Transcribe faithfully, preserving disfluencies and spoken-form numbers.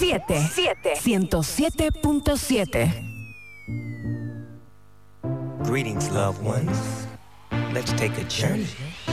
siete. ciento siete punto siete. Greetings, loved ones. Let's take a journey